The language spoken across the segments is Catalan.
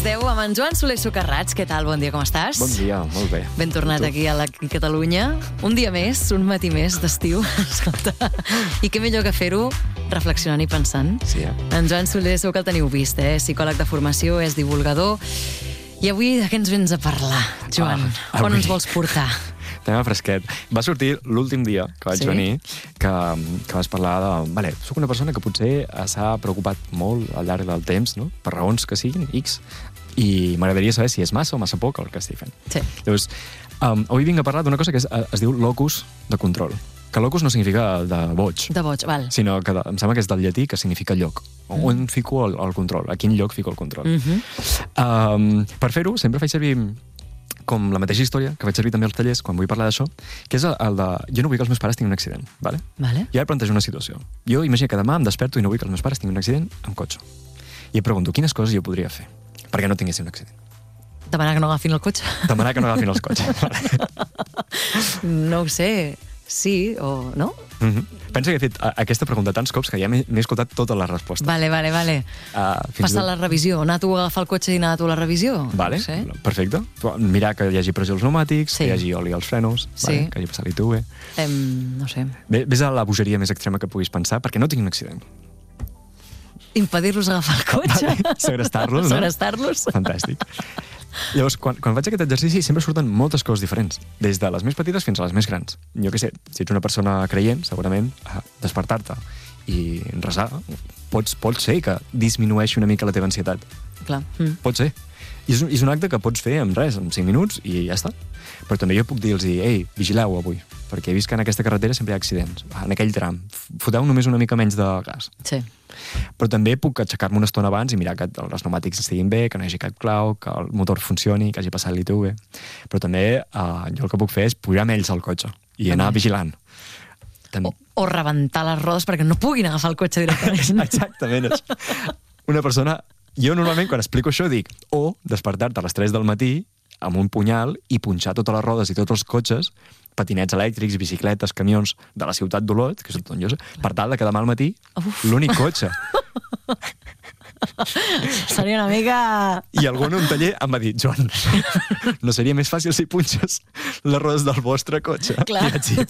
10 amb en Joan Soler Socarrats. Què tal? Bon dia, com estàs? Bon dia, molt bé. Ben tornat aquí a Catalunya. Un dia més, un matí més d'estiu. Escolta, i què millor que fer-ho reflexionant i pensant. Sí, En Joan Soler segur que el teniu vist, psicòleg de formació, és divulgador. I avui de què ens vens a parlar, Joan? On ens vols portar? Tema fresquet. Va sortir l'últim dia que vaig venir que vas parlar de... Vale, soc una persona que potser s'ha preocupat molt al llarg del temps, no? Per raons que siguin, X, i m'agradaria saber si és massa o massa poc el que estic fent. Sí. Llavors, avui vinc a parlar d'una cosa que es diu locus de control. Que locus no significa de boig. De boig, val. Sinó que em sembla que és del llatí, que significa lloc. On fico el control? A quin lloc fico el control? Per fer-ho, sempre faig servir com la mateixa història que vaig servir també als tallers quan vull parlar d'això, que és el de... Jo no vull que els meus pares tinguin un accident, vale? I ara plantejo una situació. Jo imagino que demà em desperto i no vull que els meus pares tinguin un accident amb cotxe. I em pregunto, quines coses jo podria fer perquè no tinguessin un accident? Demanar que no agafin el cotxe? Demanar que no agafin els cotxes. No ho sé. Sí o no? Pensa que he fet aquesta pregunta tants cops que ja m'he escoltat totes les respostes. Vale. Passar la revisió. Anar tu a agafar el cotxe i anar tu a la revisió. Vale, perfecte. Mirar que hi hagi pressió als pneumàtics, que hi hagi oli als frenos, que hagi passat l'ITV. No sé. Ves a la bogeria més extrema que puguis pensar perquè no tinguin un accident. Impedir-los agafar el cotxe? Segrestar-los, no? Segrestar-los. Fantàstic. Llavors, quan faig aquest exercici sempre surten moltes coses diferents, des de les més petites fins a les més grans. Jo què sé, si ets una persona creient, segurament despertar-te i resar, pot ser que disminueixi una mica la teva ansietat. Clar. Pot ser. I és un acte que pots fer en res, en 5 minuts, i ja està. Però també jo puc dir-los, ei, vigileu avui, perquè he vist que en aquesta carretera sempre hi ha accidents. En aquell tram, foteu només una mica menys de gas. Sí. Però també puc aixecar-me una estona abans i mirar que els pneumàtics estiguin bé, que no hi hagi cap clau, que el motor funcioni, que hagi passat l'ITV. Però també jo el que puc fer és pujar amb ells al cotxe i anar vigilant. O rebentar les rodes perquè no puguin agafar el cotxe directament. Exactament. Una persona... Jo normalment quan explico això dic o despertar-te a les 3 del matí amb un punyal i punxar totes les rodes i tots els cotxes, patinets elèctrics, bicicletes, camions de la ciutat d'Olot, que és on jo sé, per tal de que demà al matí l'únic cotxe. Seria una mica... I algú en un taller em va dir, Joan, no seria més fàcil si punxes les rodes del vostre cotxe? Clar. I vaig dir,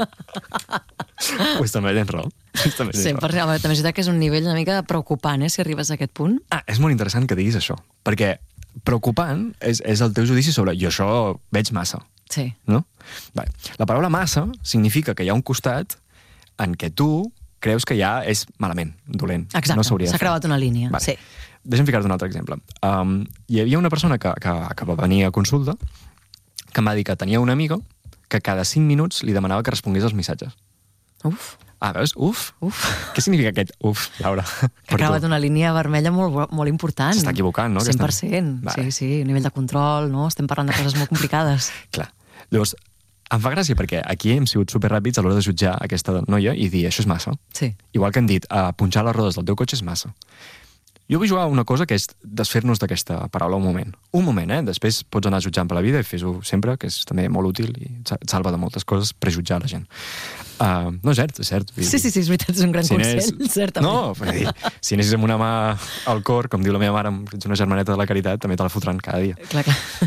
pues també tens raó. 100%. També és veritat que és un nivell una mica preocupant, si arribes a aquest punt. És molt interessant que diguis això, perquè preocupant és el teu judici sobre jo això veig massa. Sí. No? La paraula massa significa que hi ha un costat en què tu creus que ja és malament, dolent. Exacte, no s'ha creuat una línia. Vale. Sí. Deixa'm ficar-te un altre exemple. Hi havia una persona que va venir a consulta que em va dir que tenia una amiga que cada 5 minuts li demanava que respongués als missatges. Uf. Veus? Uf. Què significa aquest uf, Laura? Que ha creuat una línia vermella molt important. S'està equivocant, no? 100%. Vale. Sí, nivell de control, no? Estem parlant de coses molt complicades. Clar. Llavors, em fa gràcia perquè aquí hem sigut superràpids a l'hora de jutjar aquesta noia i dir això és massa. Sí. Igual que hem dit, punxar les rodes del teu cotxe és massa. Jo vull jugar a una cosa que és desfer-nos d'aquesta paraula un moment. Un moment, Després pots anar jutjant per la vida i fes-ho sempre, que és també molt útil i et salva de moltes coses prejutjar la gent. No, és cert. Sí, és veritat, és un gran consell, certament. No, vull dir, si anessis amb una mà al cor, com diu la meva mare, que ets una germaneta de la caritat, també te la fotran cada dia. Clar.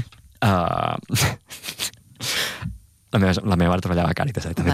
La meva mare treballava a Càritas, també.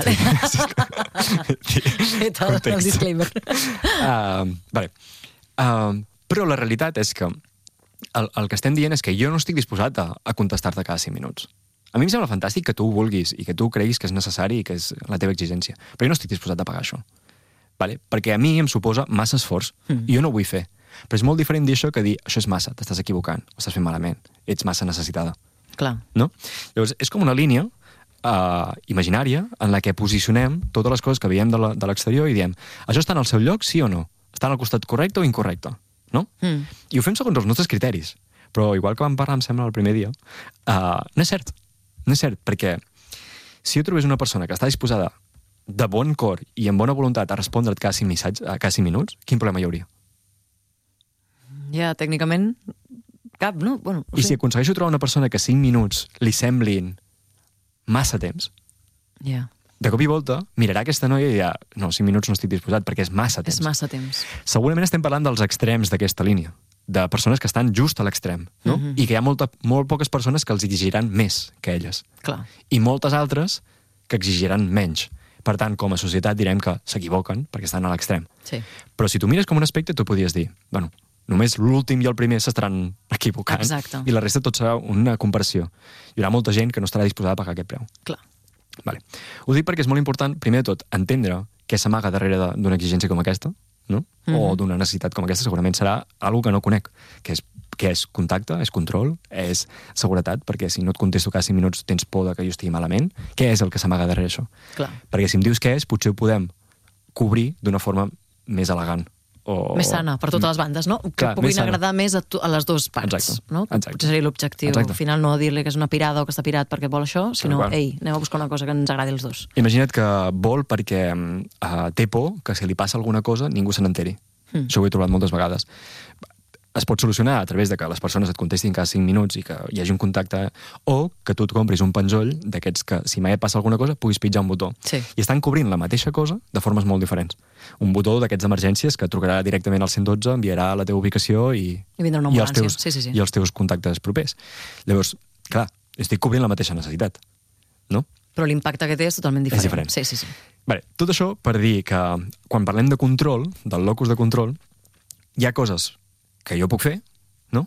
Fet el disclaimer. Vale. Però la realitat és que el que estem dient és que jo no estic disposat a contestar-te cada 5 minuts. A mi em sembla fantàstic que tu ho vulguis i que tu creguis que és necessari i que és la teva exigència, però jo no estic disposat a pagar això. Vale? Perquè a mi em suposa massa esforç i jo no ho vull fer. Però és molt diferent dir això que dir això és massa, t'estàs equivocant, ho estàs fent malament, ets massa necessitada. Clar. No? Llavors, és com una línia imaginària en la que posicionem totes les coses que veiem de l'exterior i diem, això està en el seu lloc, sí o no? Està en el costat correcte o incorrecte? No? I ho fem segons els nostres criteris. Però igual que vam parlar, em sembla, el primer dia, no és cert. No és cert, perquè si jo trobés una persona que està disposada de bon cor i amb bona voluntat a respondre't cada 5 minuts, quin problema hi hauria? Ja, tècnicament, cap, no? Bueno, I si aconsegueixo trobar una persona que 5 minuts li semblin massa temps, de cop i volta mirarà aquesta noia i dirà no, 5 minuts no estic disposat perquè és massa temps. És massa temps. Segurament estem parlant dels extrems d'aquesta línia. de persones que estan just a l'extrem, no? I que hi ha molt poques persones que els exigiran més que elles. Clar. I moltes altres que exigiran menys. Per tant, com a societat direm que s'equivoquen perquè estan a l'extrem. Sí. Però si tu mires com un aspecte, tu podries dir, bueno, només l'últim i el primer s'estaran equivocant. Exacte. I la resta tot serà una comparació. Hi haurà molta gent que no estarà disposada a pagar aquest preu. Clar. Vale. Ho dic perquè és molt important, primer de tot, entendre què s'amaga darrere d'una exigència com aquesta, no? O d'una necessitat com aquesta, segurament serà algo que no conec, que és contacte, és control, és seguretat, perquè si no et contesto cada 5 minuts tens por que jo estigui malament. Què és el que s'amaga darrere això? Clar. Perquè si em dius què és, potser ho podem cobrir d'una forma més elegant. Més sana, per totes les bandes, no? Que puguin agradar més a les dues parts. Exacte. No? Exacte. Potser seria l'objectiu. Exacte. Al final no dir-li que és una pirada o que està pirat perquè vol això, sinó, ei, anem a buscar una cosa que ens agradi als dos. Imagina't que vol perquè té por que si li passa alguna cosa ningú se n'enteri. Això ho he trobat moltes vegades. Es pot solucionar a través de que les persones et contestin cada 5 minuts i que hi hagi un contacte, o que tu et compris un penjoll d'aquests que, si mai et passa alguna cosa, puguis pitjar un botó. Sí. I estan cobrint la mateixa cosa de formes molt diferents. Un botó d'aquests d'emergències que trucarà directament al 112, enviarà la teva ubicació i vindrà una ambulància. I els teus contactes propers. Llavors, clar, estic cobrint la mateixa necessitat, no? Però l'impacte que té és totalment diferent. És diferent. Sí. Vale, tot això per dir que quan parlem de control, del locus de control, hi ha coses que jo puc fer, no?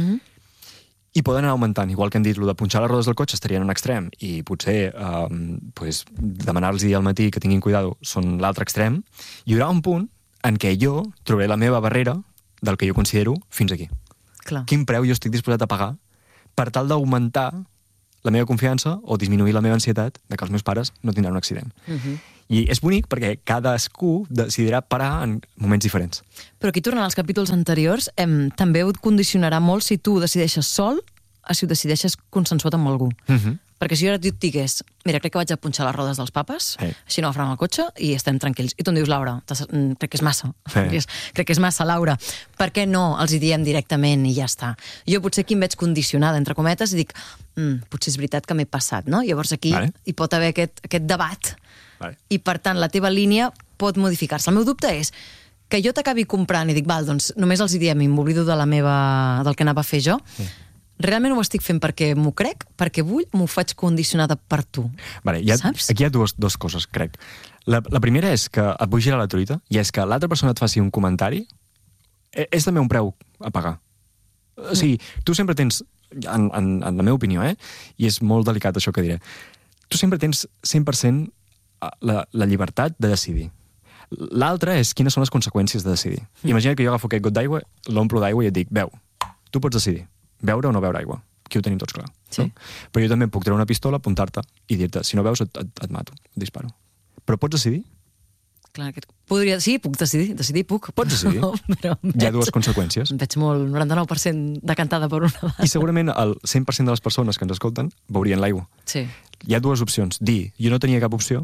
I poden anar augmentant. Igual que hem dit, lo de punxar les rodes del cotxe estaria en un extrem i potser demanar-los al matí que tinguin cuidado són l'altre extrem. Hi haurà un punt en què jo trobaré la meva barrera del que jo considero fins aquí. Clar. Quin preu jo estic disposat a pagar per tal d'augmentar la meva confiança o disminuir la meva ansietat de que els meus pares no tindran un accident. I és bonic perquè cadascú decidirà parar en moments diferents. Però aquí, tornant als capítols anteriors, també et condicionarà molt si tu ho decideixes sol o si ho decideixes consensuat amb algú. Perquè si jo ara et digués, mira, crec que vaig a punxar les rodes dels papes, així no agafaran el cotxe i estem tranquils. I tu em dius, Laura, crec que és massa. Crec que és massa, Laura. Per què no els hi diem directament i ja està? Jo potser aquí em veig condicionada, entre cometes, i dic, potser és veritat que m'he passat, no? Llavors aquí hi pot haver aquest debat. I, per tant, la teva línia pot modificar-se. El meu dubte és que jo t'acabi comprant i dic, val, doncs només els hi diem i m'oblido del que anava a fer jo. Realment ho estic fent perquè m'ho crec, perquè vull, m'ho faig condicionada per tu. Saps? Aquí hi ha dues coses, crec. La primera és que et vull girar la truita, i és que l'altra persona et faci un comentari, és també un preu a pagar. O sigui, tu sempre tens, en la meva opinió, i és molt delicat això que diré, tu sempre tens 100% la llibertat de decidir. L'altra és quines són les conseqüències de decidir. Imagina que jo agafo aquest got d'aigua, l'omplo d'aigua i et dic, beu, tu pots decidir, beure o no beure aigua. Aquí ho tenim tots clar. Sí. No? Però jo també puc treure una pistola, apuntar-te i dir-te, si no veus et mato, et disparo. Però pots decidir? Clar, sí, puc decidir. Decidir puc. Pots decidir. Però hi ha dues conseqüències. Em veig molt 99% decantada per una banda. I segurament el 100% de les persones que ens escolten veurien l'aigua. Sí. Hi ha dues opcions. Dir, jo no tenia cap opció,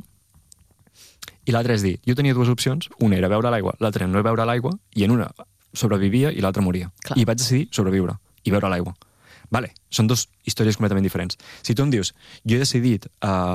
i l'altra és dir, jo tenia dues opcions, una era beure l'aigua, l'altra no beure l'aigua, i en una sobrevivia i l'altra moria. Clar. I vaig decidir sobreviure i beure l'aigua. Vale, són dues històries completament diferents. Si tu em dius, jo he decidit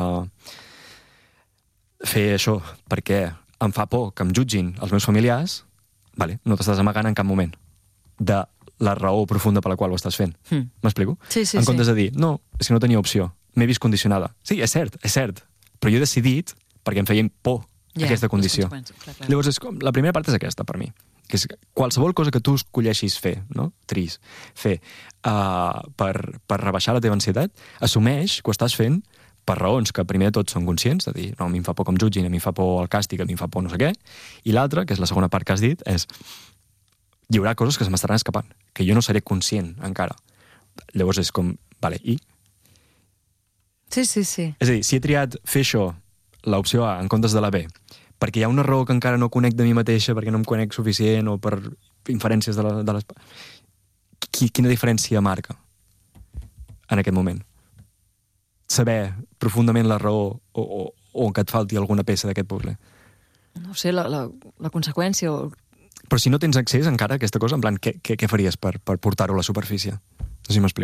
fer això perquè em fa por que em jutgin els meus familiars, vale, no t'estàs amagant en cap moment de la raó profunda per la qual ho estàs fent. M'explico? Sí. En comptes de dir, no, és que no tenia opció, m'he vist condicionada. Sí, és cert, però jo he decidit perquè em feien por aquesta condició. Clar. Llavors, la primera part és aquesta, per mi, que és qualsevol cosa que tu escolleixis fer, no? Fer per rebaixar la teva ansietat, assumeix que ho estàs fent per raons que primer de tot són conscients, de dir, no, a mi em fa por que em jutgin, a mi em fa por el càstig, a mi em fa por no sé què, i l'altra, que és la segona part que has dit, és hi haurà coses que se m'estaran escapant, que jo no seré conscient encara. Llavors és com, vale, i? Sí. És a dir, si he triat fer això, l'opció A, en comptes de la B, perquè hi ha una raó que encara no conec de mi mateixa, perquè no em conec suficient, o per inferències de les... Quina diferència marca en aquest moment? Saber profundament la raó o que et falti alguna peça d'aquest puzzle. No sé, la conseqüència o... Però si no tens accés encara a aquesta cosa, en plan, què faries per portar-ho a la superfície? No sé si m'explico.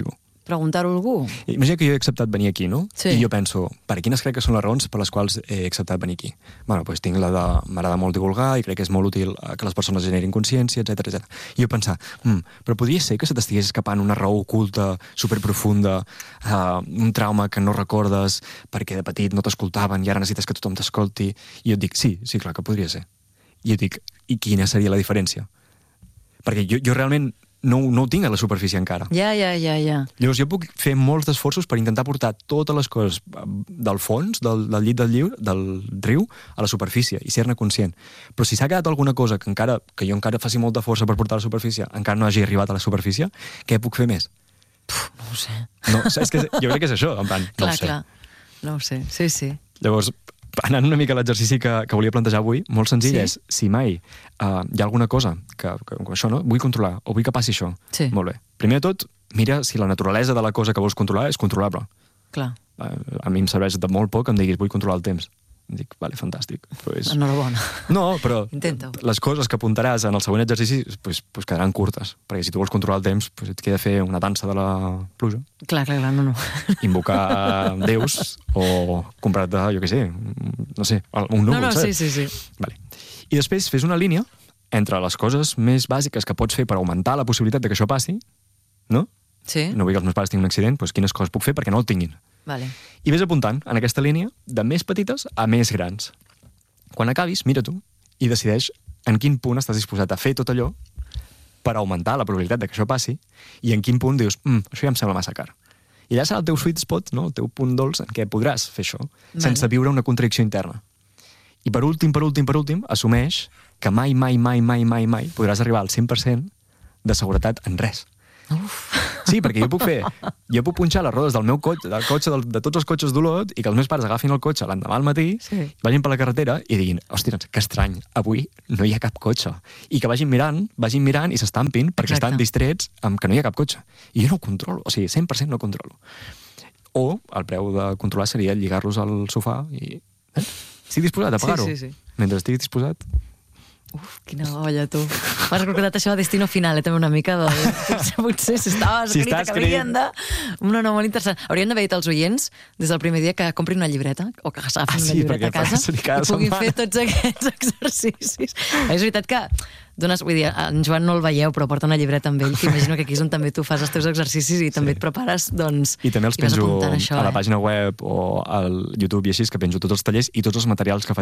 Preguntar-ho a algú. Imagina que jo he acceptat venir aquí, no? Sí. I jo penso, per quines crec que són les raons per les quals he acceptat venir aquí? Bueno, doncs tinc la de... M'agrada molt divulgar i crec que és molt útil que les persones generin consciència, etc. I jo pensar, però podria ser que se t'estigués escapant una raó oculta, superprofunda, un trauma que no recordes perquè de petit no t'escoltaven i ara necessites que tothom t'escolti. I jo et dic, sí, clar que podria ser. I jo dic, i quina seria la diferència? Perquè jo realment no ho tinc a la superfície encara. Ja. Llavors jo puc fer molts d'esforços per intentar portar totes les coses del fons, del llit del riu, a la superfície i ser-ne conscient. Però si s'ha quedat alguna cosa que jo encara faci molta força per portar a la superfície, encara no hagi arribat a la superfície, què puc fer més? No ho sé. No, és que jo crec que és això, en plan, no ho sé. Clar. No ho sé, sí. Llavors, anant una mica a l'exercici que volia plantejar avui, molt senzill és, si mai hi ha alguna cosa que això, no? Vull controlar, o vull que passi això. Sí. Molt bé. Primer de tot, mira si la naturalesa de la cosa que vols controlar és controlable. Clar. A mi em serveix de molt poc que em diguis vull controlar el temps. Dic, vale, fantàstic. Pues... Enhorabona. No, però Intenta-ho. Les coses que apuntaràs en el següent exercici pues quedaran curtes, perquè si tu vols controlar el temps pues et queda fer una dansa de la pluja. Clar, no. Invocar déus o comprar-te, jo què sé, no sé, un núvol, saps? Sí. Vale. I després fes una línia entre les coses més bàsiques que pots fer per augmentar la possibilitat de que això passi, no? Sí. No vull que els meus pares tinguin un accident, doncs quines coses puc fer perquè no el tinguin. Vale. I ves apuntant en aquesta línia de més petites a més grans. Quan acabis, mira tu i decideix en quin punt estàs disposat a fer tot allò per augmentar la probabilitat de que això passi i en quin punt dius, això ja em sembla massa car. I allà serà el teu sweet spot, no? El teu punt dolç en què podràs fer això, sense viure una contradicció interna. I per últim, assumeix que mai podràs arribar al 100% de seguretat en res. Uf. Sí, perquè jo puc punxar les rodes del meu cotxe, de tots els cotxes d'Olot, i que els meus pares agafin el cotxe l'endemà al matí, vagin per la carretera i diguin, ostres, que estrany, avui no hi ha cap cotxe. I que vagin mirant i s'estampin perquè estan distrets amb que no hi ha cap cotxe. I jo no ho controlo, o sigui, 100% no ho controlo. O el preu de controlar seria lligar-los al sofà i... Estic disposat a pagar-ho. Sí. Mentre estic disposat... Uf, quina olla, tu. M'has recordat això a Destino Final, també una mica de... Potser si estava escrita que havien de... No, molt interessant. Hauríem d'haver dit als oients, des del primer dia, que comprin una llibreta, o que agafin una llibreta a casa, i puguin fer tots aquests exercicis. És veritat que dones... Vull dir, en Joan no el veieu, però porta una llibreta amb ell, que imagino que aquí és on també tu fas els teus exercicis i també et prepares, doncs... I també els penjo a la pàgina web o al YouTube i així, que penjo tots els tallers i tots els materials que faig